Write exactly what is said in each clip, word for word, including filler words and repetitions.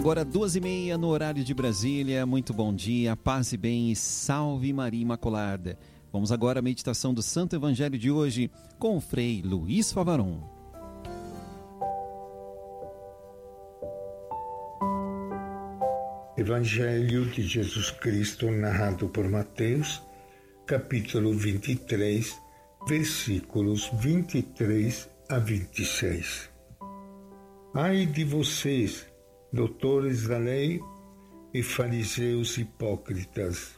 Agora duas e meia no horário de Brasília. Muito bom dia, paz e bem e salve Maria Imaculada. Vamos agora à meditação do Santo Evangelho de hoje com o Frei Luiz Favaron. Evangelho de Jesus Cristo narrado por Mateus, capítulo vinte e três, versículos vinte e três a vinte e seis. Ai de vocês, doutores da lei e fariseus hipócritas!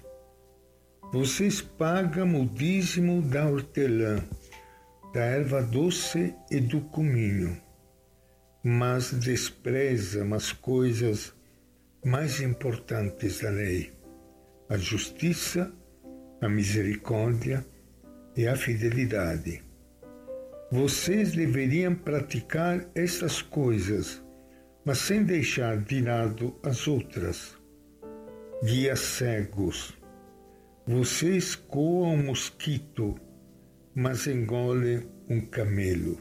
Vocês pagam o dízimo da hortelã, da erva doce e do cominho, mas desprezam as coisas mais importantes da lei: a justiça, a misericórdia e a fidelidade. Vocês deveriam praticar essas coisas, mas sem deixar de lado as outras. Guias cegos! Vocês coam um mosquito, mas engolem um camelo.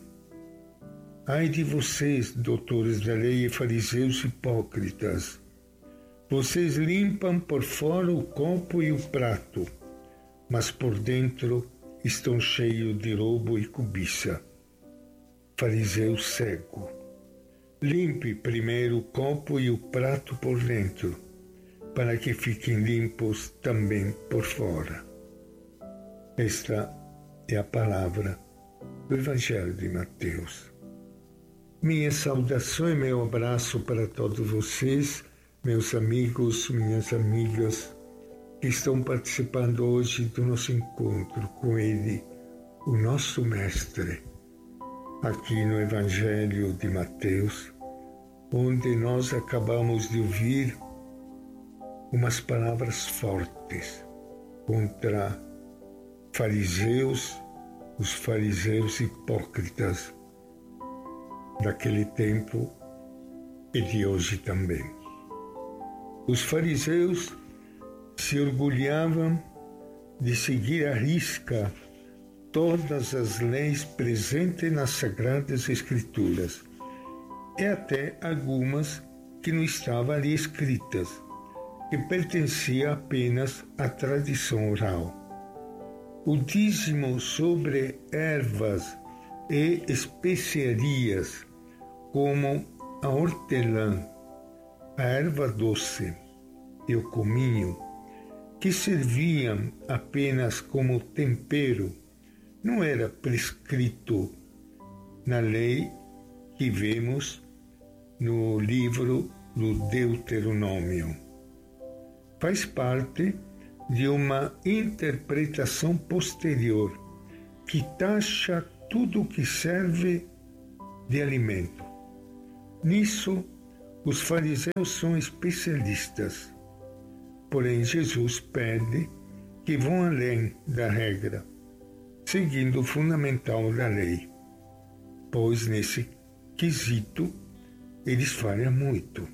Ai de vocês, doutores da lei e fariseus hipócritas! Vocês limpam por fora o copo e o prato, mas por dentro estão cheios de roubo e cobiça. Fariseu cego! Limpe primeiro o copo e o prato por dentro, para que fiquem limpos também por fora. Esta é a palavra do Evangelho de Mateus. Minha saudação e meu abraço para todos vocês, meus amigos, minhas amigas, que estão participando hoje do nosso encontro com Ele, o nosso Mestre, aqui no Evangelho de Mateus, onde nós acabamos de ouvir umas palavras fortes contra fariseus, os fariseus hipócritas daquele tempo e de hoje também. Os fariseus se orgulhavam de seguir à risca todas as leis presentes nas Sagradas Escrituras, e até algumas que não estavam ali escritas, que pertenciam apenas à tradição oral. O dízimo sobre ervas e especiarias, como a hortelã, a erva doce e o cominho, que serviam apenas como tempero, não era prescrito na lei que vemos no livro do Deuteronômio. Faz parte de uma interpretação posterior que taxa tudo que serve de alimento. Nisso, os fariseus são especialistas, porém Jesus pede que vão além da regra, seguindo o fundamental da lei, pois nesse quesito eles falham muito.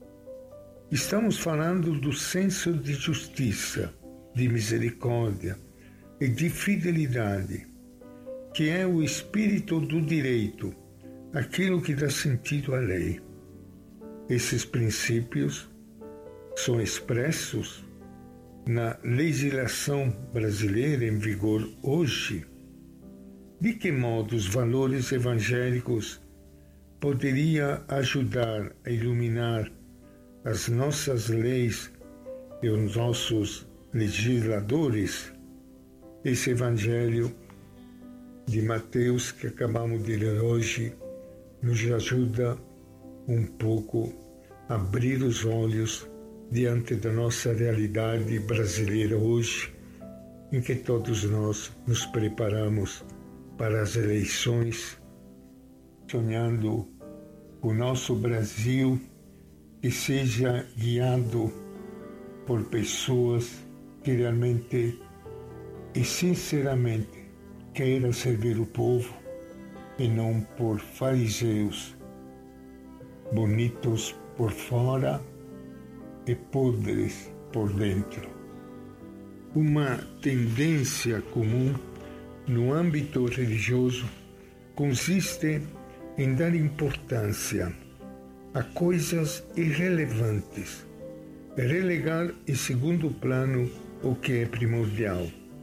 Estamos falando do senso de justiça, de misericórdia e de fidelidade, que é o espírito do direito, aquilo que dá sentido à lei. Esses princípios são expressos na legislação brasileira em vigor hoje. De que modo os valores evangélicos poderiam ajudar a iluminar as nossas leis e os nossos legisladores? Esse Evangelho de Mateus que acabamos de ler hoje nos ajuda um pouco a abrir os olhos diante da nossa realidade brasileira hoje, em que todos nós nos preparamos para as eleições, sonhando o nosso Brasil que seja guiado por pessoas que realmente e sinceramente queiram servir o povo e não por fariseus bonitos por fora e podres por dentro. Uma tendência comum no âmbito religioso consiste em dar importância a coisas irrelevantes, relegar em segundo plano o que é primordial.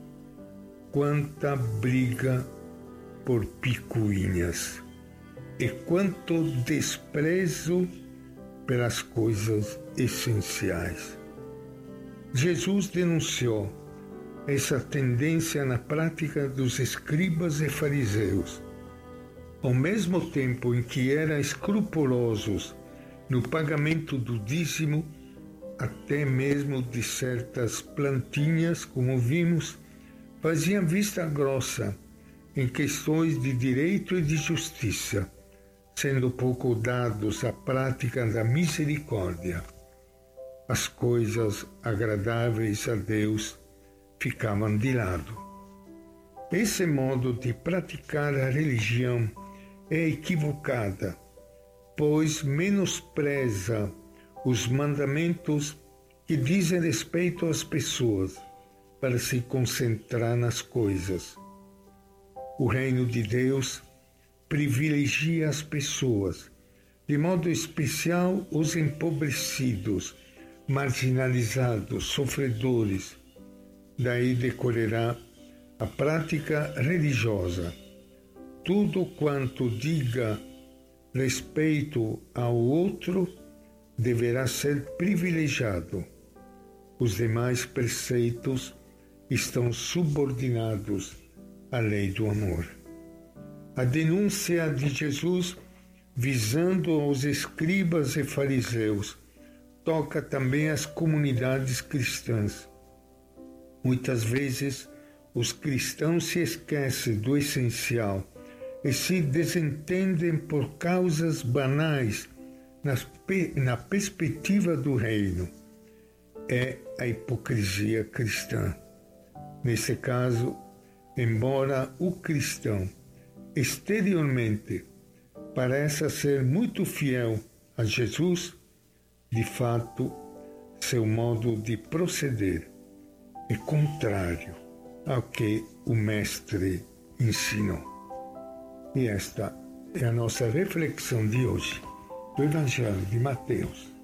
Quanta briga por picuinhas e quanto desprezo pelas coisas essenciais. Jesus denunciou essa tendência na prática dos escribas e fariseus. Ao mesmo tempo em que eram escrupulosos no pagamento do dízimo, até mesmo de certas plantinhas, como vimos, faziam vista grossa em questões de direito e de justiça, sendo pouco dados à prática da misericórdia. As coisas agradáveis a Deus ficavam de lado. Esse modo de praticar a religião é equivocada, pois menospreza os mandamentos que dizem respeito às pessoas para se concentrar nas coisas. O reino de Deus privilegia as pessoas, de modo especial os empobrecidos, marginalizados, sofredores. Daí decorrerá a prática religiosa. Tudo quanto diga respeito ao outro deverá ser privilegiado. Os demais preceitos estão subordinados à lei do amor. A denúncia de Jesus visando aos escribas e fariseus toca também as comunidades cristãs. Muitas vezes os cristãos se esquecem do essencial e se desentendem por causas banais na perspectiva do reino. É a hipocrisia cristã. Nesse caso, embora o cristão exteriormente pareça ser muito fiel a Jesus, de fato, seu modo de proceder é contrário ao que o Mestre ensinou. E esta é a nossa reflexão de hoje, do Evangelho de Mateus.